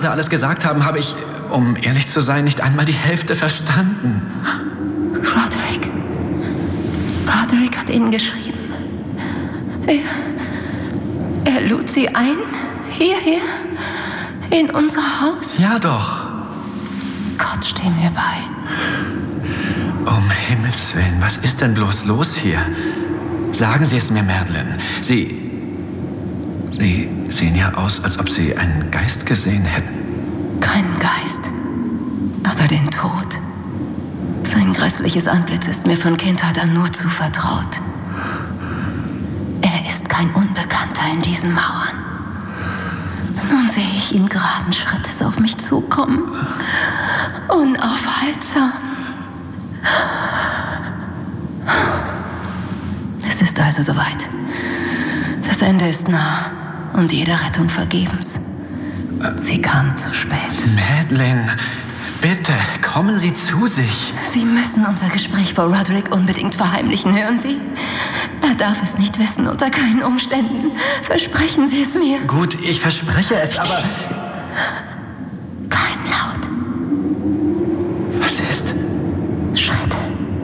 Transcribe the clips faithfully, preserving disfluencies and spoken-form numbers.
gerade alles gesagt haben, habe ich, um ehrlich zu sein, nicht einmal die Hälfte verstanden. Roderick. Roderick hat Ihnen geschrieben. Er, er lud Sie ein, hierher, in unser Haus? Ja doch. Gott, steh mir bei. Um Himmels Willen, was ist denn bloß los hier? Sagen Sie es mir, Madeleine. Sie... Sie sehen ja aus, als ob Sie einen Geist gesehen hätten. Keinen Geist, aber den Tod. Sein grässliches Antlitz ist mir von Kindheit an nur zu vertraut. Er ist kein Unbekannter in diesen Mauern. Nun sehe ich ihn geraden Schrittes auf mich zukommen. Unaufhaltsam. Es ist also soweit. Das Ende ist nah und jede Rettung vergebens. Sie kam zu spät. Madeleine, bitte, kommen Sie zu sich. Sie müssen unser Gespräch vor Roderick unbedingt verheimlichen, hören Sie? Er darf es nicht wissen, unter keinen Umständen. Versprechen Sie es mir. Gut, ich verspreche es, Still. aber... Kein Laut. Was ist? Schritte.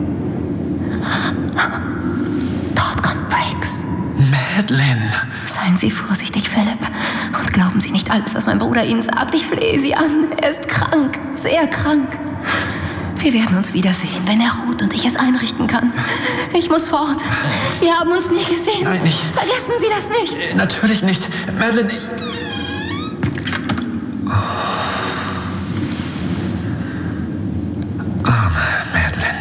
Dort kommt Briggs. Madeleine. Seien Sie vorsichtig, Philipp. Und glauben Sie nicht alles, was mein Bruder Ihnen sagt. Ich flehe Sie an. Er ist krank. Sehr krank. Wir werden uns wiedersehen, wenn er ruht und ich es einrichten kann. Ich muss fort. Wir haben uns nie gesehen. Nein, ich... Vergessen Sie das nicht. Äh, natürlich nicht. Madeleine, ich... Oh. Arme Madeleine.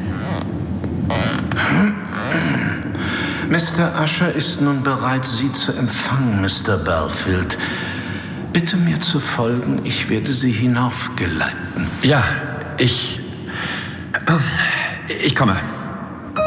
Mister Usher ist nun bereit, Sie zu empfangen, Mister Belfield. Bitte mir zu folgen, ich werde Sie hinaufgeleiten. Ja, ich... Ich komme.